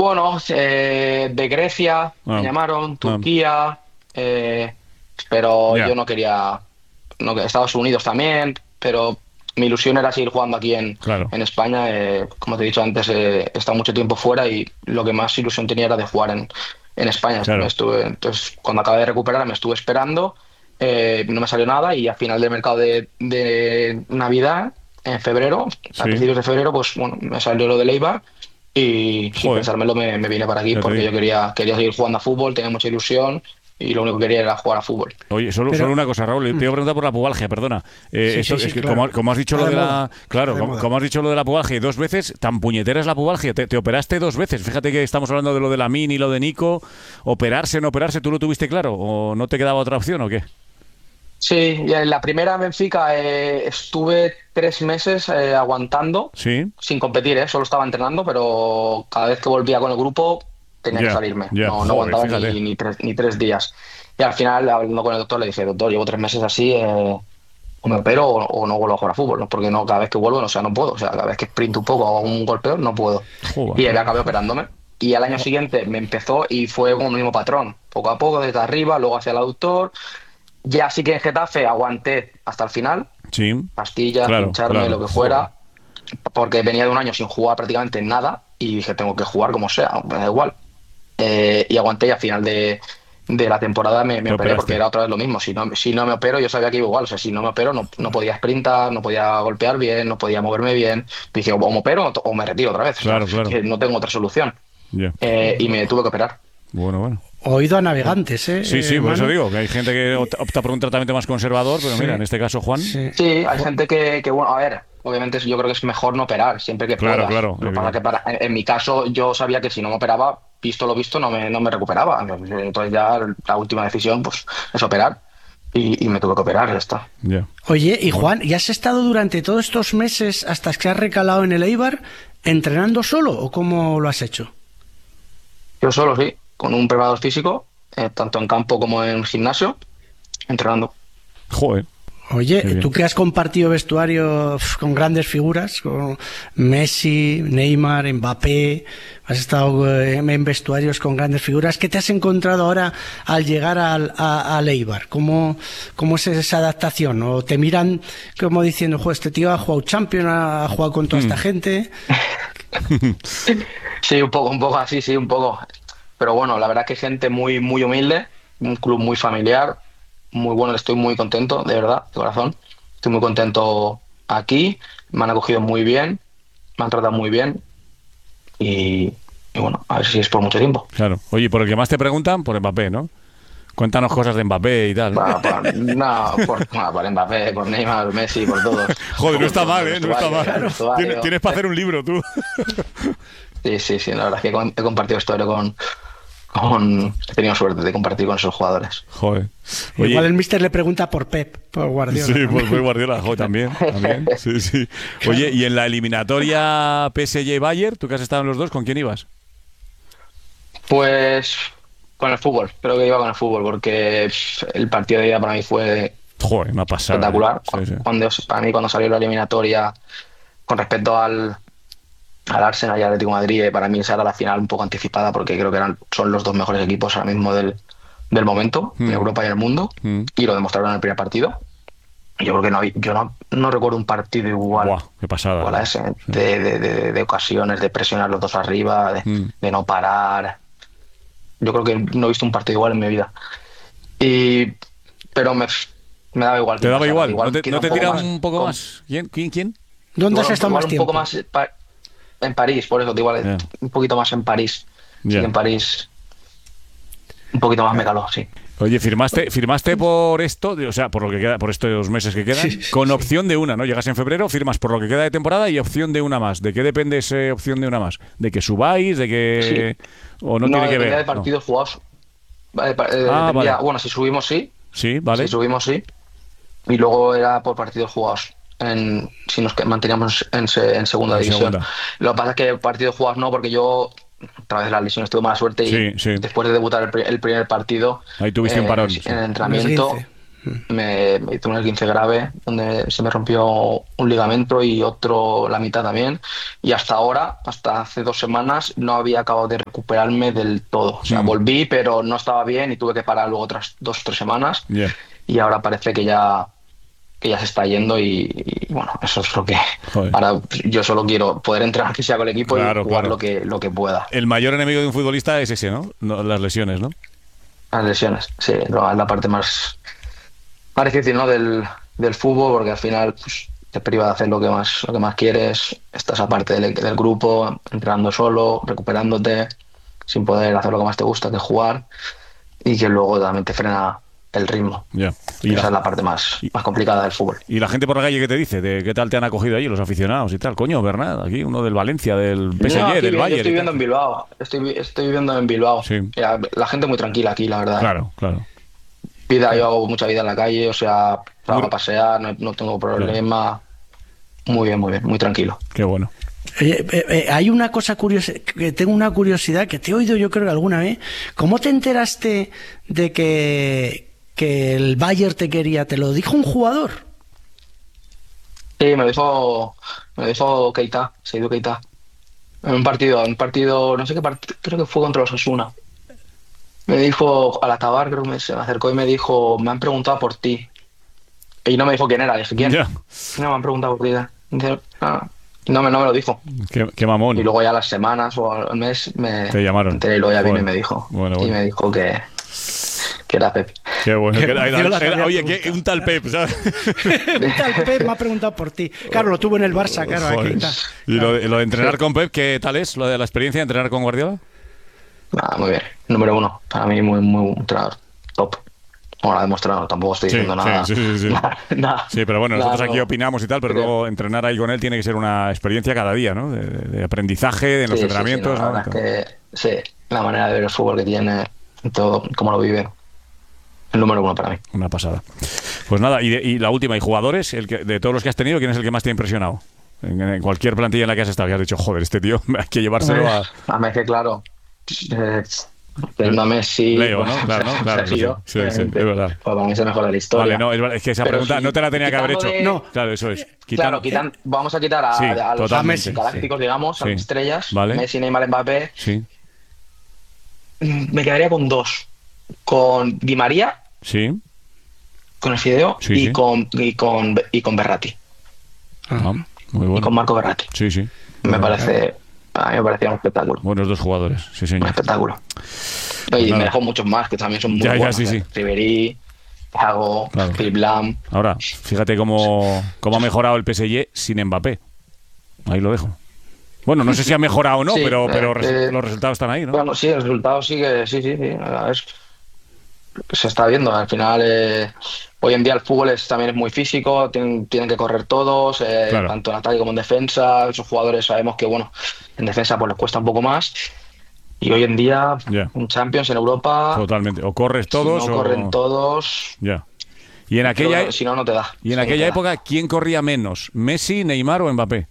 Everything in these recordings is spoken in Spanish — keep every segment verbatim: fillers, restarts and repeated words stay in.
Bueno, eh, de Grecia me Ah, llamaron, ah, Turquía, eh, pero yo ya, no quería, no, Estados Unidos también, pero mi ilusión era seguir jugando aquí en, claro, en España. Eh, como te he dicho antes, eh, he estado mucho tiempo fuera y lo que más ilusión tenía era de jugar en, en España. Me claro. estuve, entonces, cuando acabé de recuperar, me estuve esperando, eh, no me salió nada y al final del mercado de, de Navidad, en febrero, a Sí. principios de febrero, pues bueno, me salió lo de Eibar y sin Joder, pensármelo me, me vine para aquí ya te porque yo digo. quería, quería seguir jugando a fútbol, tenía mucha ilusión y lo único que quería era jugar a fútbol. Oye, solo, Pero, solo una cosa, Raúl, te mm, iba a preguntar por la pubalgia, perdona. Eh, sí, esto sí, es sí, que como, claro. como has dicho Está lo de de moda. la, Está claro, de como, moda. como has dicho lo de la pubalgia y dos veces, tan puñetera es la pubalgia. Te, te operaste dos veces. Fíjate que estamos hablando de lo de la Min y lo de Nico. Operarse, no operarse, ¿tú lo tuviste claro? ¿O no te quedaba otra opción o qué? Sí, y en la primera en Benfica eh, estuve tres meses eh, aguantando, Sí, sin competir, eh, solo estaba entrenando, pero cada vez que volvía con el grupo tenía que ya, salirme, ya, no, no joder, aguantaba fíjate. ni, ni, tres, ni tres días. Y al final, hablando con el doctor, le dije, doctor, llevo tres meses así, eh, o me opero o, o no vuelvo a jugar a fútbol, ¿no? Porque no, cada vez que vuelvo, no, o sea, no puedo, o sea, cada vez que sprint un poco o hago un golpeo, no puedo. Joder. Y él acabé operándome. Y al año siguiente me empezó y fue como el mismo patrón, poco a poco, desde arriba, luego hacia el aductor. Ya sí que en Getafe aguanté hasta el final, Sí, pastillas, claro, pincharme, claro, lo que joder. fuera, porque venía de un año sin jugar prácticamente nada y dije, tengo que jugar como sea, me da igual. Eh, y aguanté y al final de, de la temporada me, me Te operé porque operaste. era otra vez lo mismo. Si no, si no me opero, yo sabía que iba igual. O sea, si no me opero, no, no podía sprintar, no podía golpear bien, no podía moverme bien. Dije, o me opero o me retiro otra vez. O sea, Claro, claro. que no tengo otra solución. Ya. Eh, y me tuve que operar. Bueno, bueno. Oído a navegantes, Sí, ¿eh, sí, eh, por eso Manu? digo que hay gente que opta opta por un tratamiento más conservador, pero mira, Sí, en este caso, Juan, sí. Sí, hay Jo- gente que, que, bueno, a ver, obviamente yo creo que es mejor no operar siempre que claro, puedas. claro, Lo que pasa es evidente. que para, en, en mi caso yo sabía que si no me operaba, visto lo visto, no me, no me recuperaba. Entonces ya la última decisión pues es operar y, y me tuve que operar, ya está. Ya. Oye, y Bueno. Juan, ¿y has estado durante todos estos meses hasta que has recalado en el Eibar entrenando solo o cómo lo has hecho? Yo solo, sí, con un preparador físico, eh, tanto en campo como en gimnasio, entrenando. Joder, Oye, qué bien. tú que has compartido vestuario uf, con grandes figuras, con Messi, Neymar, Mbappé, has estado eh, en vestuarios con grandes figuras, ¿qué te has encontrado ahora al llegar al, a, al Eibar? ¿Cómo, ¿Cómo es esa adaptación? ¿O te miran como diciendo, "Jo, este tío ha jugado Champions, ha jugado con toda esta Mm. gente"? Sí, un poco, un poco así, sí, un poco. Pero bueno, la verdad es que gente muy, muy humilde, un club muy familiar, muy bueno, estoy muy contento, de verdad, de corazón. Estoy muy contento aquí, me han acogido muy bien, me han tratado muy bien y, y bueno, a ver si es por mucho tiempo. Claro. Oye, por el que más te preguntan, por Mbappé, ¿no? Cuéntanos cosas de Mbappé y tal, ¿no? Bueno, por, no, por, bueno, por Mbappé, por Neymar, Messi, por todos. Joder, no Por, está por mal, el ¿eh? No está vestuario, mal. el Tienes, vestuario. tienes para hacer un libro, tú. Sí, sí, sí, la verdad es que he compartido vestuario con, con... He tenido suerte de compartir con esos jugadores. Joder. Igual Oye, el míster le pregunta por Pep, por Guardiola. sí, también. pues fue Guardiola, joder, también, también. Sí, sí. Oye, y en la eliminatoria P S G-Bayern, tú que has estado en los dos, ¿con quién ibas? Pues con el fútbol, creo que iba con el fútbol, porque pff, el partido de ida para mí fue Joder, una pasada, ¿eh? espectacular. Sí, sí. Cuando, para mí, cuando salió la eliminatoria con respecto al, al Arsenal y al Atlético de Madrid, eh, para mí esa era la final un poco anticipada, porque creo que eran, son los dos mejores equipos ahora mismo del, del momento, en Mm, Europa y en el mundo, mm. y lo demostraron en el primer partido. Yo creo que no, hay- yo no, no recuerdo un partido igual, Buah, qué pasada, igual a ¿eh? ese, Sí. de, de, de, de ocasiones, de presionar los dos arriba, de, Mm. de no parar. Yo creo que no he visto un partido igual en mi vida. Y, pero me, me daba igual ¿Te quién daba pasara. igual? ¿No Igual te, quizá no un te poco tira más. un poco con- más? ¿Quién? ¿Quién? ¿Quién? ¿Dónde has igual, estado igual más un poco tiempo? más pa- en París, por eso, igual Ya, un poquito más en París. Sí que ya. en París un poquito más me caló, sí. Oye, firmaste, firmaste por esto, o sea, por lo que queda, por estos meses que quedan, Sí, sí, con sí. opción de una, ¿no? Llegas en febrero, firmas por lo que queda de temporada y opción de una más. ¿De qué depende esa opción de una más? ¿De que subáis? ¿De Sí. que o no No, tiene que dependía de ver? No. partidos jugados. Vale, pa- eh, Ah, dependía, vale. bueno, si subimos sí, Sí, si vale. subimos sí. Y luego era por partidos jugados. En, si nos que- manteníamos en, se- en segunda En división. segunda. Lo que pasa es que partidos jugados no, porque yo, a través de las lesiones, tuve mala suerte y Sí, sí. después de debutar el, pri- el primer partido, Ahí tuviste un eh, parón. en Sí. el Un entrenamiento, esguince. me, me hice un esguince grave donde se me rompió un ligamento y otro la mitad también. Y hasta ahora, hasta hace dos semanas, no había acabado de recuperarme del todo. O sea, Mm. volví, pero no estaba bien y tuve que parar luego otras dos o tres semanas. Yeah. Y ahora parece que ya que ya se está yendo y, y, bueno, eso es lo que Joder. ahora yo solo quiero poder entrenar que sea con el equipo Claro, y jugar claro. lo que lo que pueda. El mayor enemigo de un futbolista es ese, ¿no? No, las lesiones, ¿no? Las lesiones, sí, no, es la parte más, más difícil, ¿no? del, del fútbol, porque al final pues, te priva de hacer lo que más, lo que más quieres, estás aparte del, del grupo, entrenando solo, recuperándote, sin poder hacer lo que más te gusta, que es jugar, y que luego también te frena el ritmo. Ya. Y Y esa la, es la parte más, y- más complicada del fútbol. y la gente por la calle, ¿qué te dice? ¿De qué tal te han acogido allí los aficionados y tal? Coño, Bernat, aquí uno del Valencia, del P S G, No, aquí del bien, yo Bayern. estoy y viviendo tal. en Bilbao, estoy, estoy viviendo en Bilbao. Sí. Ya, la gente muy tranquila aquí, la verdad. Claro, claro. Vida, yo hago mucha vida en la calle, o sea, salgo Muy- a pasear, no, no tengo problema. Muy bien, muy bien, muy tranquilo. Qué bueno. Oye, eh, eh, hay una cosa curiosa, que tengo una curiosidad que te he oído yo creo que alguna vez. ¿Cómo te enteraste de que, que el Bayern te quería? ¿Te lo dijo un jugador? Sí, me lo dijo, me lo dijo Keita, Seydou Keita. En un partido, en un partido, no sé qué partido, creo que fue contra los Osasuna. Me dijo, al acabar, creo que me, se me acercó y me dijo, me han preguntado por ti. Y no me dijo quién era, dije, ¿quién? Ya. No, me han preguntado por ti. Dice, "Ah". Y no me, no me lo dijo. Qué, qué mamón. Y luego ya a las semanas o al mes me Te llamaron. me enteré y luego ya vino Joder. y me dijo. Bueno, Y bueno. me dijo que, que era Pep. Qué bueno. Qué Que- bueno, yo la era- había oye, que preguntado. un tal Pep, ¿sabes? Tal Pep me ha preguntado por ti. Claro, lo tuvo en el Barça, claro. Joder. Aquí está. Y lo, de- lo de entrenar con Pep, ¿qué tal es? ¿Lo de la experiencia de entrenar con Guardiola? Nada, muy bien. Número uno. Para mí, muy, muy un entrenador. Top. Bueno, lo ha demostrado. Tampoco estoy Sí, diciendo sí, nada. sí, sí, sí. Nada, nada. Sí, pero bueno, nosotros Nada, aquí no. opinamos y tal, pero Creo. luego entrenar ahí con él tiene que ser una experiencia cada día, ¿no? De, de- de aprendizaje, de los Sí, sí, sí, entrenamientos, no, la ¿no? verdad es que sí, la manera de ver el fútbol que tiene, todo, cómo lo vive. El número uno para mí. Una pasada. Pues nada, y, de- y la última, ¿y jugadores? El que, de todos los que has tenido, ¿quién es el que más te ha impresionado? En, en cualquier plantilla en la que has estado, que has dicho, joder, este tío hay que llevárselo a... A mí es que, claro, eh, teniendo a Messi, Leo, ¿no? Claro, ¿no? Claro, Sergio, sí, sí, sí, obviamente, es verdad. pues para mí es el mejor de la historia. Vale, no, es, verdad, es que esa Pero pregunta si- no te la tenía que haber hecho. quitando de- No. Claro, eso es. Claro, Quitando- quitan, vamos a quitar a, Sí, a los totalmente. galácticos, digamos, a Sí. las estrellas, Vale. Messi, Neymar, Mbappé. Sí, Me quedaría con dos. Con Di María, sí. con el Fideo, Sí, y, sí. Con, y, con, y con Berratti. Ah, muy Y bueno. con Marco Berratti. Sí, sí. Me parece, a mí me parecía un espectáculo. Buenos dos jugadores, sí, Un señor. espectáculo. Pues y nada. me dejó muchos más que también son muy Ya, ya, buenos. sí, ¿eh? sí. Ribéry, Thiago, Claro. Philipp Lahm. Ahora, fíjate cómo, cómo ha mejorado el P S G sin Mbappé. Ahí lo dejo. Bueno, no sé si ha mejorado o no, Sí, pero, pero eh, res- eh, los resultados están ahí, ¿no? Bueno, sí, el resultado sigue, sí, sí, sí. a ver, se está viendo. Al final, eh, hoy en día el fútbol es, también es muy físico, tienen, tienen que correr todos, eh, Claro. tanto en ataque como en defensa. Esos jugadores sabemos que, bueno, en defensa pues les cuesta un poco más. Y hoy en día, Ya. en Champions, en Europa, Totalmente. O corres si todos no o... corren todos, Ya. Y en aquella, pero si no, no te da. y en Si no, no aquella te da. época, ¿quién corría menos? ¿Messi, Neymar o Mbappé?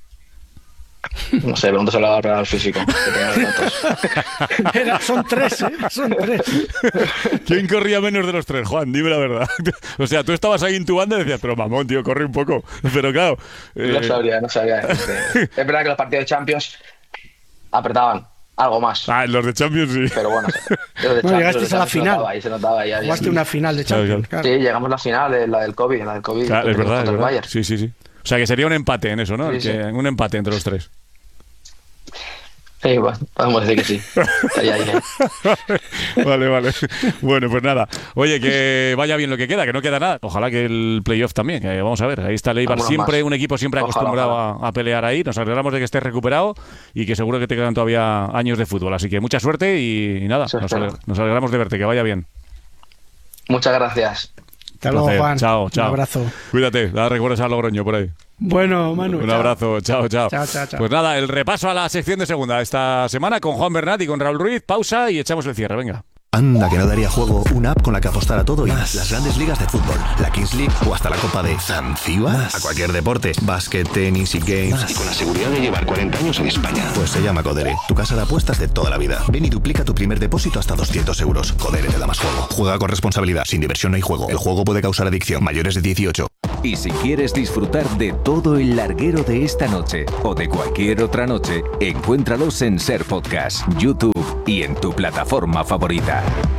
No sé, pregúntaselo al Real Físico. que tiene los datos. Era- son tres, ¿eh? Son tres. ¿Quién corría menos de los tres, Juan? Dime la verdad. O sea, tú estabas ahí intubando y decías, pero mamón, tío, corre un poco. Pero claro... No eh, sabría, no sabría. decirte. Es verdad que los partidos de Champions apretaban algo más. Ah, los de Champions sí. Pero bueno, los de Bueno, Champions, llegasteis los de a la Champions se final. notaba ahí, se notaba ahí, ahí. Jugaste una final de Claro, Champions. Sí, claro. llegamos a la final, eh, la del COVID, la del COVID. Claro, es que verdad, perdimos es contra el verdad. Bayern. Sí, sí, sí. O sea, que sería un empate en eso, ¿no? Sí, Que- sí. Un empate entre los tres. Sí, bueno, podemos decir que sí. Estaría ahí, eh. Vale, vale. Bueno, pues nada. Oye, que vaya bien lo que queda, que no queda nada. Ojalá que el playoff también, que vamos a ver. Ahí está el Eibar, Vámonos siempre más. un equipo siempre Ojalá, acostumbrado ojalá. A, a pelear ahí. Nos alegramos de que estés recuperado y que seguro que te quedan todavía años de fútbol. Así que mucha suerte y, y nada, Eso nos, espero. ale- nos alegramos de verte, que vaya bien. Muchas gracias. Hasta Un luego, placer. Juan. Chao, chao. Un abrazo. Cuídate, da recuerdos a Logroño por ahí. Bueno, Manu. Un chao. abrazo, chao, chao. Chao, chao, chao. Pues nada, el repaso a la sección de segunda esta semana con Juan Bernat y con Raúl Ruiz. Pausa y echamos el cierre, venga. Anda, que no daría juego una app con la que apostar a todo y más. Las grandes ligas de fútbol, la Kings League o hasta la Copa de Zanzíbar. A cualquier deporte, básquet, tenis y games. Más. Y con la seguridad de llevar cuarenta años en España. Pues se llama Codere, tu casa de apuestas de toda la vida. Ven y duplica tu primer depósito hasta doscientos euros. Codere te da más juego. Juega con responsabilidad, sin diversión no hay juego. El juego puede causar adicción. Mayores de dieciocho. Y si quieres disfrutar de todo el larguero de esta noche o de cualquier otra noche, encuéntralos en Ser Podcast, YouTube y en tu plataforma favorita.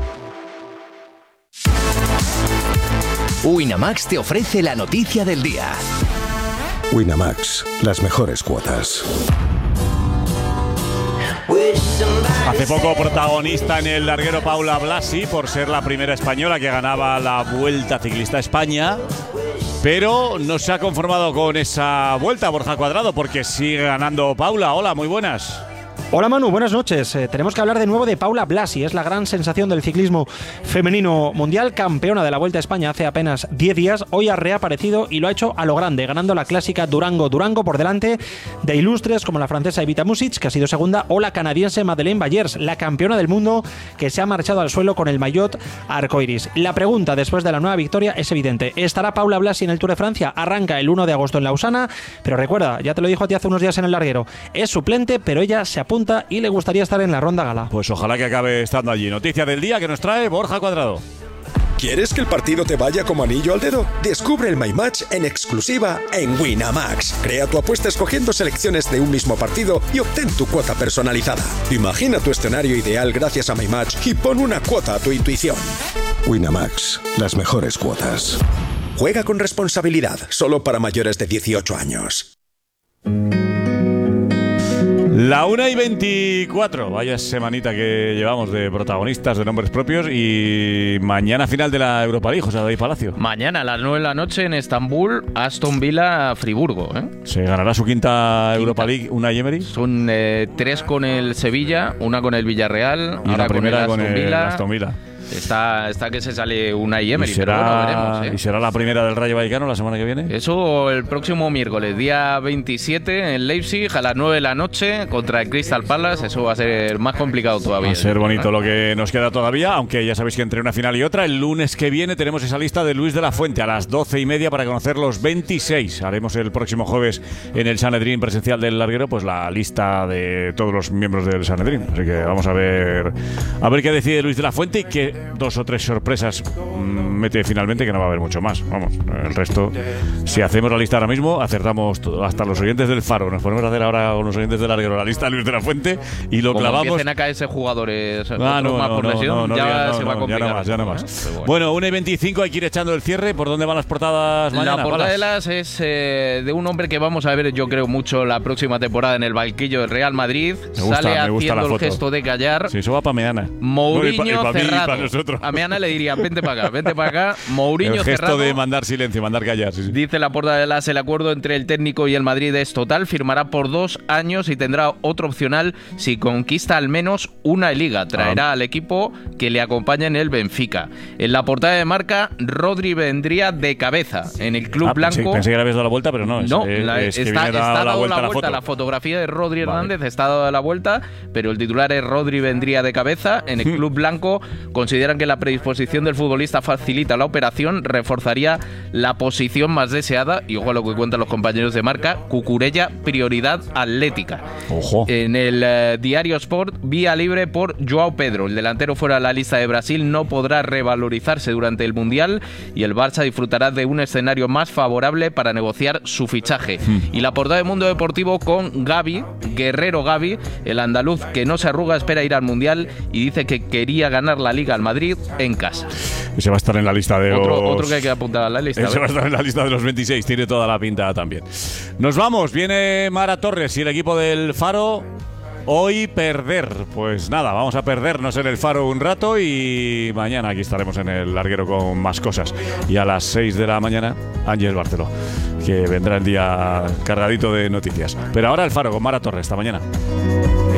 Winamax te ofrece la noticia del día. Winamax, las mejores cuotas. Hace poco protagonista en el larguero Paula Blasi por ser la primera española que ganaba la Vuelta Ciclista a España. Pero no se ha conformado con esa vuelta, Borja Cuadrado, porque sigue ganando Paula. Hola, muy buenas. Hola Manu, buenas noches. Eh, tenemos que hablar de nuevo de Paula Blasi. Es la gran sensación del ciclismo femenino mundial, campeona de la Vuelta a España hace apenas diez días. Hoy ha reaparecido y lo ha hecho a lo grande, ganando la clásica Durango-Durango por delante de ilustres como la francesa Evita Music, que ha sido segunda, o la canadiense Madeleine Bayers, la campeona del mundo que se ha marchado al suelo con el maillot arcoiris. La pregunta después de la nueva victoria es evidente. ¿Estará Paula Blasi en el Tour de Francia? Arranca el uno de agosto en Lausana, pero recuerda, ya te lo dijo a ti hace unos días en el larguero, es suplente, pero ella se apunta y le gustaría estar en la ronda gala. Pues ojalá que acabe estando allí. Noticia del día que nos trae Borja Cuadrado. ¿Quieres que el partido te vaya como anillo al dedo? Descubre el My Match en exclusiva en Winamax. Crea tu apuesta escogiendo selecciones de un mismo partido y obtén tu cuota personalizada. Imagina tu escenario ideal gracias a My Match y pon una cuota a tu intuición. Winamax, las mejores cuotas. Juega con responsabilidad, solo para mayores de dieciocho años. La una y veinticuatro, vaya semanita que llevamos de protagonistas, de nombres propios, y mañana final de la Europa League, José David Palacio. Mañana a las nueve de la noche en Estambul, Aston Villa, Friburgo. ¿eh? Se ganará su quinta, quinta. Europa League, Unai Emery. Son eh, tres con el Sevilla, una con el Villarreal, y ahora la primera con el Aston, con el Villa. Aston Villa. Está, está que se sale Unai Emery, ¿Y será, pero bueno, veremos. ¿eh? ¿Y será la primera del Rayo Vallecano la semana que viene? Eso el próximo miércoles, día veintisiete, en Leipzig, a las nueve de la noche, contra el Crystal Palace. Eso va a ser más complicado todavía. Va a ser bonito lo que nos queda todavía, aunque ya sabéis que entre una final y otra, el lunes que viene tenemos esa lista de Luis de la Fuente a las doce y media para conocer los veintiséis. Haremos el próximo jueves en el Sanedrín presencial del larguero, pues la lista de todos los miembros del Sanedrín. Así que vamos a ver, a ver qué decide Luis de la Fuente y qué dos o tres sorpresas mete finalmente, que no va a haber mucho más. Vamos, el resto, si hacemos la lista ahora mismo, acertamos todo, hasta los oyentes del Faro. Nos ponemos a hacer ahora con los oyentes del larguero la lista de Luis de la Fuente y lo Como clavamos. Empiecen a caerse jugadores ah, no, más no, por no, lesión, no, no, ya no, se va a no, complicar. Ya no más, ya no más. ¿eh? Bueno, bueno, una y veinticinco hay que ir echando el cierre. ¿Por dónde van las portadas mañana? La portada de las es eh, de un hombre que vamos a ver, yo creo, mucho la próxima temporada en el banquillo del Real Madrid. Me gusta, Sale me gusta haciendo la el gesto de callar. Sí, eso va para Meana. Mourinho no, y pa, y pa cerrado. Mí, y pa nosotros. A Meana le diría, vente para acá, vente para acá. Mourinho el gesto cerrado. de mandar silencio, mandar callar. Sí, sí. Dice la portada de las, el acuerdo entre el técnico y el Madrid es total. Firmará por dos años y tendrá otro opcional si conquista al menos una liga. Traerá ah. al equipo que le acompaña en el Benfica. En la portada de Marca, Rodri vendría de cabeza en el club ah, blanco. Pensé, pensé que le habías dado la vuelta, pero no. Es, no, es, la, es está, que está dado la vuelta, la, la, vuelta foto. la fotografía de Rodri vale. Hernández está dado la vuelta, pero el titular es Rodri vendría de cabeza en el club blanco. Consideran que la predisposición del futbolista facilita la operación, reforzaría la posición más deseada, y ojo a lo que cuentan los compañeros de Marca, Cucurella, prioridad atlética. Ojo. En el eh, Diario Sport, vía libre por Joao Pedro. El delantero fuera de la lista de Brasil no podrá revalorizarse durante el Mundial y el Barça disfrutará de un escenario más favorable para negociar su fichaje. Hmm. Y la portada de Mundo Deportivo con Gavi, Guerrero Gavi, el andaluz que no se arruga, espera ir al Mundial y dice que quería ganar la Liga al Madrid en casa. Ese va a estar en la lista de otro, los... Otro que hay que apuntar a la lista. Ese va a estar en la lista de los veintiséis, tiene toda la pinta también. Nos vamos, viene Mara Torres y el equipo del Faro. Hoy perder, pues nada, vamos a perdernos en el Faro un rato y mañana aquí estaremos en el larguero con más cosas. Y a las seis de la mañana, Ángel Barceló, que vendrá el día cargadito de noticias. Pero ahora el Faro con Mara Torres, esta mañana.